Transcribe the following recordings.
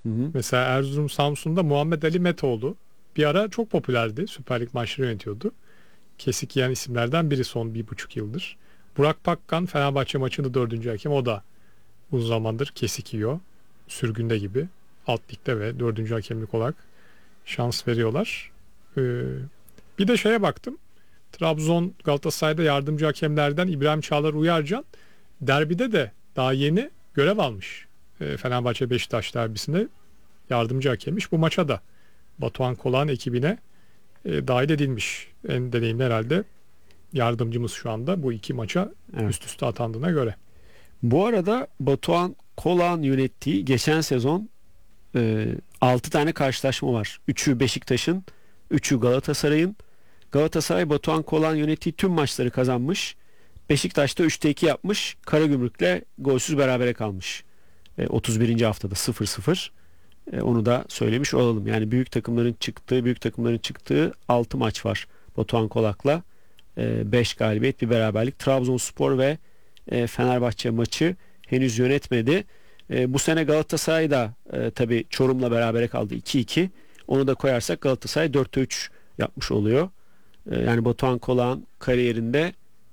Hı hı. Mesela Erzurum Samsun'da Muhammed Ali Metoğlu bir ara çok popülerdi. Süper Lig maçları yönetiyordu. Kesik yiyen isimlerden biri son 1,5 yıldır. Burak Pakkan Fenerbahçe maçında dördüncü hakem. O da uzun zamandır kesik yiyor. Sürgünde gibi. Alt ligde ve dördüncü hakemlik olarak şans veriyorlar. Ee, Bir de şeye baktım. Trabzon Galatasaray'da yardımcı hakemlerden İbrahim Çağlar Uyarcan derbide de daha yeni görev almış. Fenerbahçe Beşiktaş derbisinde yardımcı hakemmiş. Bu maça da Batuhan Kolağan ekibine dahil edilmiş. En deneyimli herhalde yardımcımız şu anda bu iki maça Evet. üst üste atandığına göre. Bu arada Batuhan Kolağan yönettiği geçen sezon 6 tane karşılaşma var. 3'ü Beşiktaş'ın, 3'ü Galatasaray'ın. Galatasaray Batuhan Kolağan yönettiği tüm maçları kazanmış. Beşiktaş'ta 3'te 2 yapmış. Karagümrük'le golsüz berabere kalmış. 31. haftada 0-0. Onu da söylemiş olalım. Yani büyük takımların çıktığı 6 maç var Batuhan Kolak'la. 5 galibiyet, bir beraberlik. Trabzonspor ve Fenerbahçe maçı henüz yönetmedi. Bu sene Galatasaray da tabii Çorum'la berabere kaldı 2-2. Onu da koyarsak Galatasaray 4'te 3 yapmış oluyor. Yani Batuhan Kolak'ın kariyerinde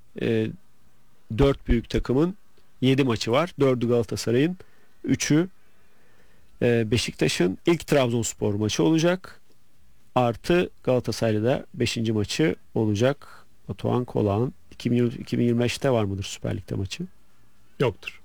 4 büyük takımın 7 maçı var. 4'ü Galatasaray'ın, 3'ü Beşiktaş'ın. İlk Trabzonspor maçı olacak. Artı Galatasaray'da da 5. maçı olacak. Batuhan Kolak'ın 2025'te var mıdır Süper Lig'de maçı? Yoktur.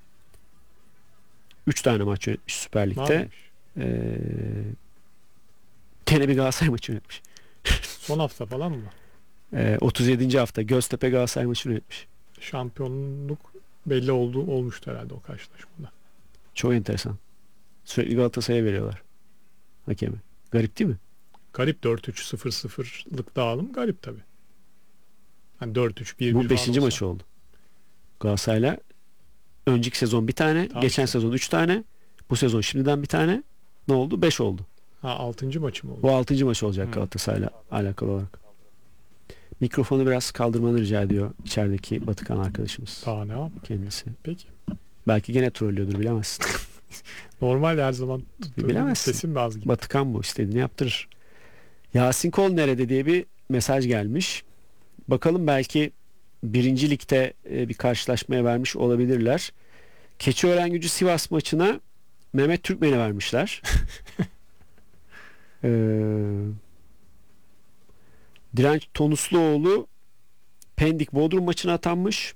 3 tane maç yönetmiş Süper Lig'de. Varmış. Ee, Gene bir Galatasaray maçı yönetmiş. Son hafta falan mı? 37. hafta Göztepe Galatasaray maçı yönetmiş. Şampiyonluk belli olmuştu herhalde o karşılaşmada. Çok enteresan. Sürekli Galatasaray'a veriyorlar hakemi. Garip değil mi? Garip 4-3-0-0'lık dağılım garip tabii. Hani 4-3-1-1 Bu 5. falan olsa. maçı oldu. Galatasaray'la önceki sezon bir tane, Tamam geçen işte. sezon 3 tane, bu sezon şimdiden bir tane. Ne oldu? 5 oldu. Ha 6. maçı mı oldu? Bu 6. maç olacak Hmm. Galatasaray'la alakalı olarak. Mikrofonu biraz kaldırmanı rica ediyor içerideki Batıkan arkadaşımız. Daha ne yapayım? Kendisi. Peki. Belki gene trollüyordur, bilemezsin. Normal her zaman Bilemezsin. sesim de az gibi. Batıkan bu, istediğini yaptırır. Yasin Kol nerede diye bir mesaj gelmiş. Bakalım, belki 1. Lig'de bir karşılaşmaya vermiş olabilirler. Keçiören Sivas maçına Mehmet Türkmen'e vermişler. Direnç Tonusluoğlu Pendik Bodrum maçına atanmış.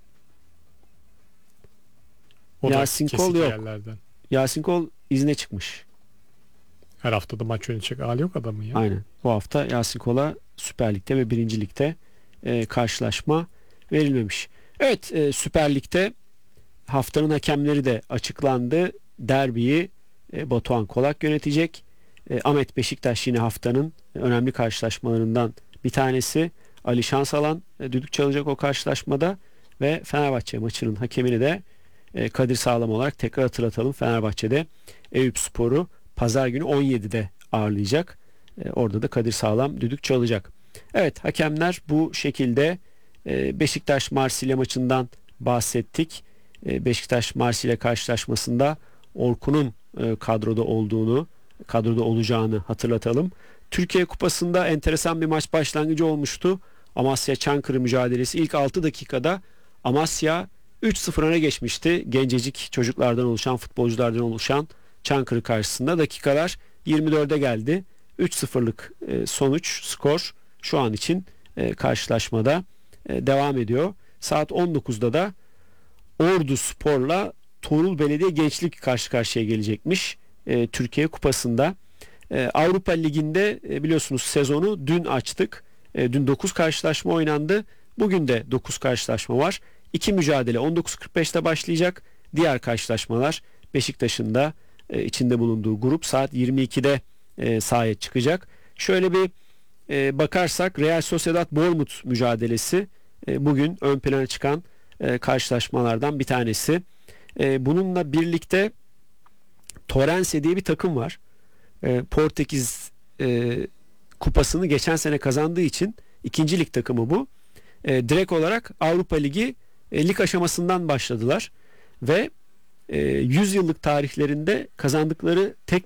O da Yasin kesik Kol yok. yerlerden. Yasin Kol izne çıkmış. Her haftada maç yönetecek hali yok adamın ya. Aynen. Bu hafta Yasin Kol'a Süper Lig'de ve 1. Lig'de karşılaşma verilmemiş. Evet, Süper Lig'de haftanın hakemleri de açıklandı. Derbiyi Batuhan Kolak yönetecek. Ahmet Beşiktaş yine haftanın önemli karşılaşmalarından bir tanesi. Ali Şansalan düdük çalacak o karşılaşmada ve Fenerbahçe maçının hakemini de Kadir Sağlam olarak tekrar hatırlatalım. Fenerbahçe'de Eyüpspor'u pazar günü 17'de ağırlayacak. Orada da Kadir Sağlam düdük çalacak. Evet, hakemler bu şekilde. Beşiktaş Marsilya maçından bahsettik. Beşiktaş Marsilya karşılaşmasında Orkun'un kadroda olacağını hatırlatalım. Türkiye Kupası'nda enteresan bir maç başlangıcı olmuştu. Amasya Çankırı mücadelesi ilk 6 dakikada Amasya 3-0 öne geçmişti. Gencecik çocuklardan oluşan, futbolculardan oluşan Çankırı karşısında dakikalar 24'e geldi. 3-0'lık sonuç, skor şu an için karşılaşmada devam ediyor. Saat 19'da da Ordu Spor'la Tuğrul Belediye Gençlik karşı karşıya gelecekmiş Türkiye Kupası'nda. Avrupa Ligi'nde biliyorsunuz sezonu dün açtık. Dün 9 karşılaşma oynandı. Bugün de 9 karşılaşma var. 2 mücadele 19.45'te başlayacak. Diğer karşılaşmalar Beşiktaş'ın da içinde bulunduğu grup saat 22'de sahaya çıkacak. Şöyle bir bakarsak Real Sociedad Bournemouth mücadelesi bugün ön plana çıkan karşılaşmalardan bir tanesi. Bununla birlikte Torrense diye bir takım var. Portekiz kupasını geçen sene kazandığı için 2. lig takımı bu. Direkt olarak Avrupa Ligi lig aşamasından başladılar ve 100 yıllık tarihlerinde kazandıkları tek